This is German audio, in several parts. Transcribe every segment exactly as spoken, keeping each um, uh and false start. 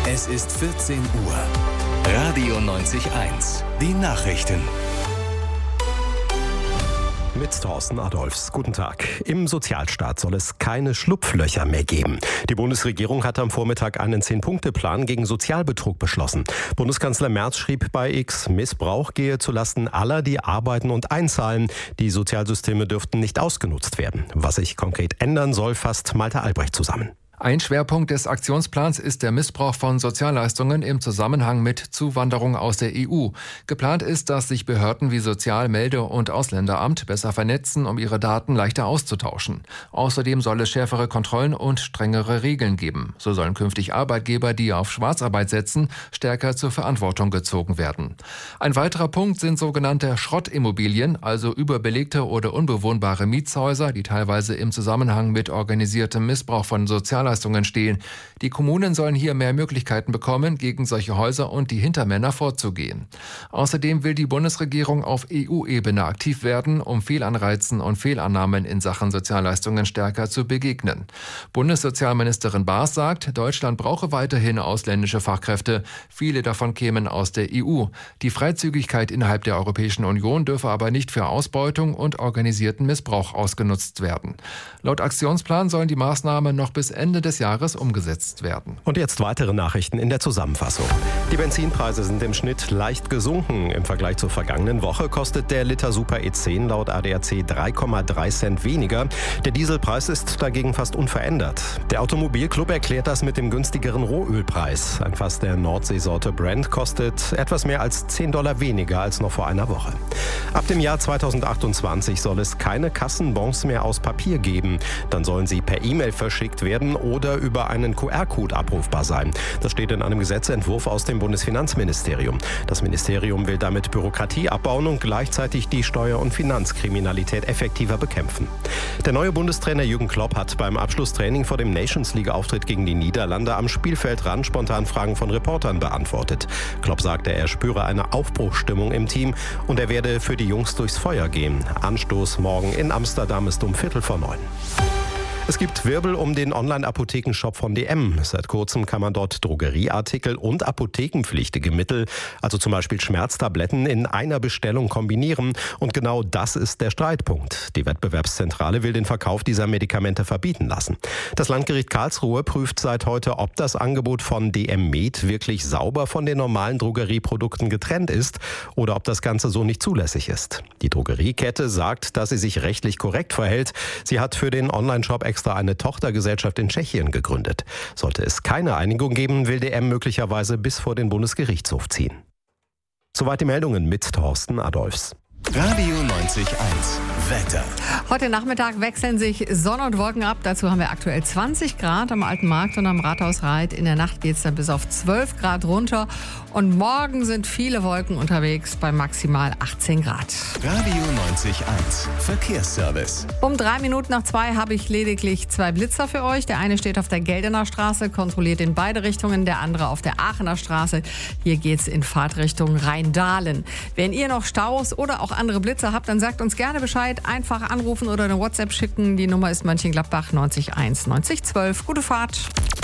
Es ist vierzehn Uhr. Radio neunzig eins. Die Nachrichten. Mit Thorsten Adolphs. Guten Tag. Im Sozialstaat soll es keine Schlupflöcher mehr geben. Die Bundesregierung hat am Vormittag einen Zehn-Punkte-Plan gegen Sozialbetrug beschlossen. Bundeskanzler Merz schrieb bei X, Missbrauch gehe zulasten aller, die arbeiten und einzahlen. Die Sozialsysteme dürften nicht ausgenutzt werden. Was sich konkret ändern soll, fasst Malte Albrecht zusammen. Ein Schwerpunkt des Aktionsplans ist der Missbrauch von Sozialleistungen im Zusammenhang mit Zuwanderung aus der E U. Geplant ist, dass sich Behörden wie Sozial-, Melde- und Ausländeramt besser vernetzen, um ihre Daten leichter auszutauschen. Außerdem soll es schärfere Kontrollen und strengere Regeln geben. So sollen künftig Arbeitgeber, die auf Schwarzarbeit setzen, stärker zur Verantwortung gezogen werden. Ein weiterer Punkt sind sogenannte Schrottimmobilien, also überbelegte oder unbewohnbare Mietshäuser, die teilweise im Zusammenhang mit organisiertem Missbrauch von Sozialleistungen stehen. Die Kommunen sollen hier mehr Möglichkeiten bekommen, gegen solche Häuser und die Hintermänner vorzugehen. Außerdem will die Bundesregierung auf E U-Ebene aktiv werden, um Fehlanreizen und Fehlannahmen in Sachen Sozialleistungen stärker zu begegnen. Bundessozialministerin Baas sagt, Deutschland brauche weiterhin ausländische Fachkräfte. Viele davon kämen aus der E U. Die Freizügigkeit innerhalb der Europäischen Union dürfe aber nicht für Ausbeutung und organisierten Missbrauch ausgenutzt werden. Laut Aktionsplan sollen die Maßnahmen noch bis Ende des Jahres umgesetzt werden. Und jetzt weitere Nachrichten in der Zusammenfassung. Die Benzinpreise sind im Schnitt leicht gesunken. Im Vergleich zur vergangenen Woche kostet der Liter Super E zehn laut A D A C drei Komma drei Cent weniger. Der Dieselpreis ist dagegen fast unverändert. Der Automobilclub erklärt das mit dem günstigeren Rohölpreis. Ein Fass der Nordseesorte Brent kostet etwas mehr als zehn Dollar weniger als noch vor einer Woche. Ab dem Jahr zweitausendachtundzwanzig soll es keine Kassenbons mehr aus Papier geben. Dann sollen sie per E-Mail verschickt werden oder über einen Q R-Code abrufbar sein. Das steht in einem Gesetzentwurf aus dem Bundesfinanzministerium. Das Ministerium will damit Bürokratie abbauen und gleichzeitig die Steuer- und Finanzkriminalität effektiver bekämpfen. Der neue Bundestrainer Jürgen Klopp hat beim Abschlusstraining vor dem Nations-League-Auftritt gegen die Niederlande am Spielfeldrand spontan Fragen von Reportern beantwortet. Klopp sagte, er spüre eine Aufbruchsstimmung im Team und er werde für die Jungs durchs Feuer gehen. Anstoß morgen in Amsterdam ist um Viertel vor neun. Es gibt Wirbel um den Online-Apothekenshop von D M. Seit kurzem kann man dort Drogerieartikel und apothekenpflichtige Mittel, also zum Beispiel Schmerztabletten, in einer Bestellung kombinieren. Und genau das ist der Streitpunkt. Die Wettbewerbszentrale will den Verkauf dieser Medikamente verbieten lassen. Das Landgericht Karlsruhe prüft seit heute, ob das Angebot von D M Med wirklich sauber von den normalen Drogerieprodukten getrennt ist oder ob das Ganze so nicht zulässig ist. Die Drogeriekette sagt, dass sie sich rechtlich korrekt verhält. Sie hat für den Online-Shop extra eine Tochtergesellschaft in Tschechien gegründet. Sollte es keine Einigung geben, will D M möglicherweise bis vor den Bundesgerichtshof ziehen. Soweit die Meldungen mit Thorsten Adolphs. Radio neunzig Eins. Wetter. Heute Nachmittag wechseln sich Sonne und Wolken ab. Dazu haben wir aktuell zwanzig Grad am Alten Markt und am Rathausreit. In der Nacht geht es dann bis auf zwölf Grad runter. Und morgen sind viele Wolken unterwegs bei maximal achtzehn Grad. Radio neunzig Eins. Verkehrsservice. Um drei Minuten nach zwei habe ich lediglich zwei Blitzer für euch. Der eine steht auf der Geldener Straße, kontrolliert in beide Richtungen. Der andere auf der Aachener Straße. Hier geht es in Fahrtrichtung Rheindahlen. Wenn ihr noch Staus oder auch andere Blitzer habt, dann sagt uns gerne Bescheid. Einfach anrufen oder eine WhatsApp schicken. Die Nummer ist Mönchengladbach neunzig eins neunzig zwölf. Gute Fahrt.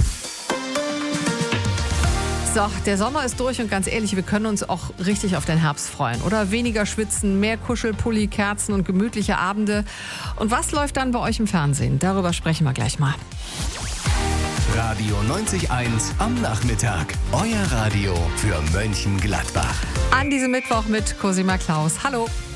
So, der Sommer ist durch und ganz ehrlich, wir können uns auch richtig auf den Herbst freuen. Oder weniger schwitzen, mehr Kuschelpulli, Kerzen und gemütliche Abende. Und was läuft dann bei euch im Fernsehen? Darüber sprechen wir gleich mal. Radio neunzig Eins am Nachmittag. Euer Radio für Mönchengladbach. An diesem Mittwoch mit Cosima Klaus. Hallo.